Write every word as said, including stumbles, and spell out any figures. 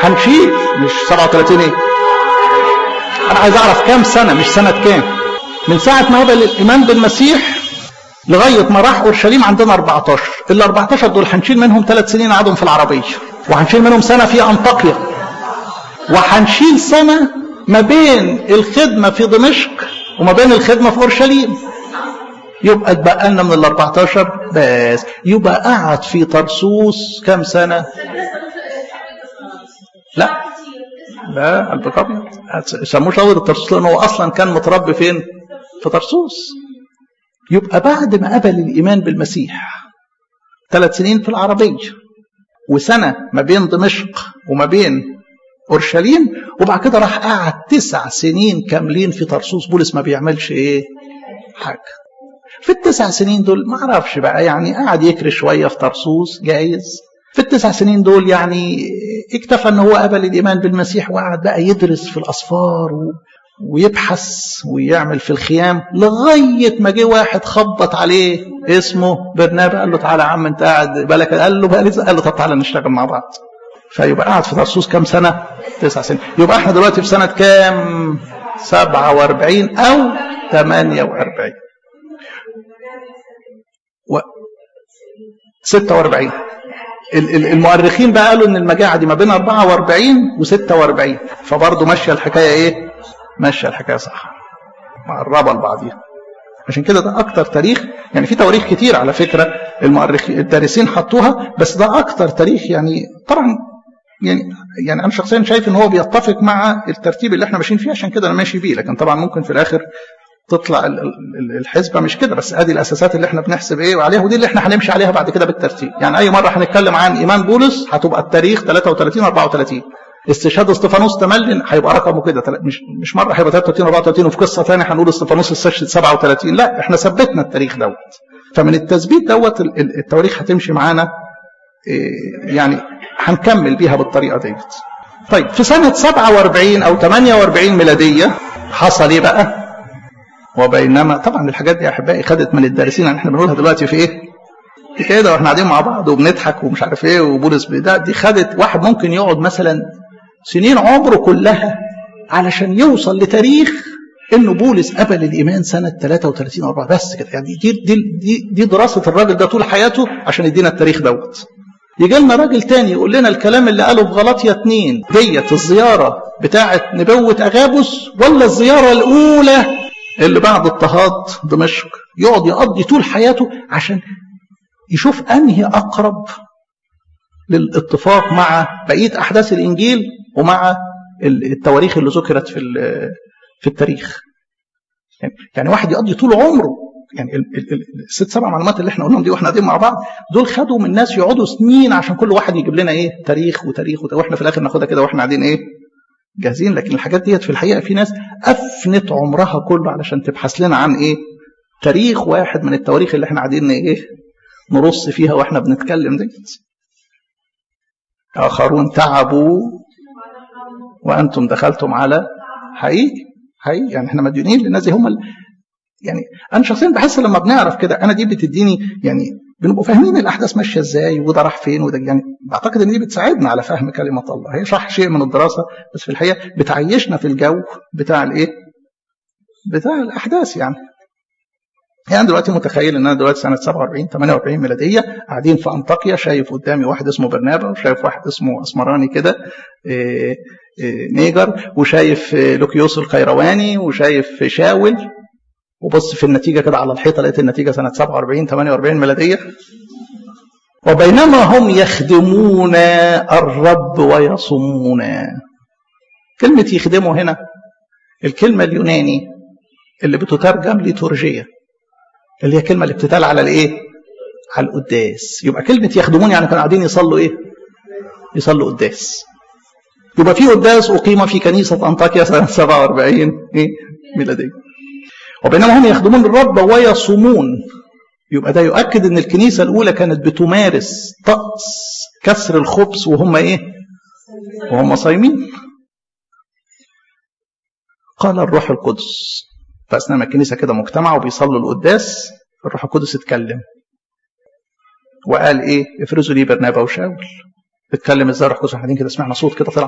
هنشيل مش سبعة وثلاثين ايه. انا عايز اعرف كام سنه مش سنه كام. من ساعه ما قبل الايمان بالمسيح لغايه ما راح اورشليم عندنا أربعتاشر. ال أربعتاشر دول هنشيل منهم ثلاث سنين قعدهم في العربيه، وهنشيل منهم سنه في انطاكيا، وهنشيل سنه ما بين الخدمه في دمشق وما بين الخدمه في اورشليم. يبقى اتبقى لنا من ال أربعتاشر بس. يبقى قعد في طرسوس كام سنه؟ لا لا قلب ابيض. سموه شاور الطرسوس لانه هو اصلا كان متربي فين؟ في طرسوس. يبقى بعد ما قبل الايمان بالمسيح ثلاث سنين في العربيه، وسنه ما بين دمشق وما بين اورشليم، وبعد كده راح قعد تسع سنين كاملين في طرسوس. بولس ما بيعملش ايه؟ حاجه. في التسع سنين دول ما اعرفش بقى، يعني قعد يكري شويه في طرسوس جايز. في التسع سنين دول يعني اكتفى ان هو قبل الايمان بالمسيح وقعد بقى يدرس في الاسفار و... ويبحث ويعمل في الخيام، لغايه ما جه واحد خبط عليه اسمه برنابا، قال له تعالى يا عم انت قاعد بالك، قال له بقى لسه، قال له طب تعالى نشتغل مع بعض. فيبقى قاعد في طرسوس كام سنه؟ تسع سنين. يبقى احنا دلوقتي في سنه كام؟ سبعة وأربعين او ثمانية وأربعين و ستة وأربعين. المؤرخين بقى قالوا ان المجاعه دي ما بين أربعة وأربعين وستة وأربعين، فبرضه ماشيه الحكايه ايه؟ ماشيه الحكايه صح، مقربه لبعضيها. عشان كده ده اكتر تاريخ، يعني في تواريخ كتير على فكره المؤرخين الدارسين حطوها، بس ده اكتر تاريخ يعني طبعا يعني يعني انا شخصيا شايف ان هو بيتفق مع الترتيب اللي احنا ماشيين فيه، عشان كده انا ماشي بيه. لكن طبعا ممكن في الاخر تطلع الحسبه مش كده، بس ادي الاساسات اللي احنا بنحسب ايه وعليها، ودي اللي احنا هنمشي عليها بعد كده بالترتيب. يعني اي مره هنتكلم عن ايمان بولس هتبقى التاريخ ثلاثة وثلاثين أربعة وثلاثين. استشهاد استفانوس تملن هيبقى رقمه كده، مش مش مره هيبقى ثلاثة وثلاثين أربعة وثلاثين وفي قصه ثانيه هنقول استفانوس استشهد سبعة وثلاثين. لا، احنا ثبتنا التاريخ دوت. فمن التثبيت دوت التواريخ هتمشي معانا، يعني هنكمل بيها بالطريقه ديت. طيب في سنه سبعة وأربعين او ثمانية وأربعين ميلاديه حصل ايه بقى؟ وبينما طبعا الحاجات دي يا احبائي خدت من الدارسين، يعني احنا بنقولها دلوقتي في ايه؟ في كده واحنا قاعدين مع بعض وبنضحك ومش عارف ايه وبولس ده، دي خدت واحد ممكن يقعد مثلا سنين عمره كلها علشان يوصل لتاريخ انه بولس قبل الايمان سنه ثلاثة وثلاثين أربعة بس كده. يعني دي دي دي, دي دراسه الراجل ده طول حياته عشان يدينا التاريخ دوت. يجي لنا راجل تاني يقول لنا الكلام اللي قاله في غلاطيا اتنين ديت الزياره بتاعه نبوه اغابوس ولا الزياره الاولى اللي بعد اضطهاد دمشق؟ يقعد يقضي طول حياته عشان يشوف انهي اقرب للاتفاق مع بقيه احداث الانجيل ومع التواريخ اللي ذكرت في في التاريخ. يعني واحد يقضي طول عمره، يعني الست سبع معلومات اللي احنا قلناهم دي واحنا قاعدين مع بعض دول خدوا من الناس يقعدوا سنين عشان كل واحد يجيب لنا ايه؟ تاريخ وتاريخ وتاريخ، واحنا في الاخر ناخدها كده واحنا قاعدين ايه؟ جاهزين. لكن الحاجات ديت في الحقيقه في ناس افنت عمرها كله علشان تبحث لنا عن ايه؟ تاريخ واحد من التواريخ اللي احنا قاعدين ايه؟ نرص فيها واحنا بنتكلم ديت. اخرون تعبوا وانتم دخلتم على حقيقي حقيقي. يعني احنا مديونين للناس دي. هم ال... يعني انا شخصيا بحس لما بنعرف كده انا دي بتديني، يعني بنبقوا فاهمين الاحداث ماشيه ازاي وده راح فين وده، يعني بعتقد ان دي بتساعدنا على فهم كلمه الله. هي صح شيء من الدراسه، بس في الحقيقه بتعيشنا في الجو بتاع الايه؟ بتاع الاحداث. يعني يعني دلوقتي متخيل ان انا دلوقتي سنه سبعة وأربعين ثمانية وأربعين ميلاديه قاعدين في انطاكيا، شايف قدامي واحد اسمه برنابا، وشايف واحد اسمه اسمراني كده إيه إيه نيجر، وشايف لوكيوس القيرواني، وشايف شاول، وبص في النتيجه كده على الحيطه لقيت النتيجه سنه سبعة وأربعين ثمانية وأربعين ميلاديه. وبينما هم يخدمون الرب ويصومون. كلمه يخدموا هنا الكلمه اليوناني اللي بتترجم ليتورجيه، اللي هي كلمه اللي بتتقال على الايه؟ على القداس. يبقى كلمه يخدمون يعني كانوا قاعدين يصلوا ايه؟ يصلوا قداس. يبقى في قداس اقيم في كنيسه انطاكيا سنه سبعة وأربعين ايه؟ ميلاديه. وبينما هم يخدمون الرب ويصومون، يبقى ده يؤكد ان الكنيسه الاولى كانت بتمارس طقس كسر الخبز وهم ايه؟ وهم صايمين. قال الروح القدس، فاثناء ما الكنيسه كده مجتمعه وبيصلوا القداس الروح القدس اتكلم وقال ايه؟ افرزوا لي برنابا وشاول. اتكلم ازاي الروح القدس؟ احنا كده سمعنا صوت كده طلع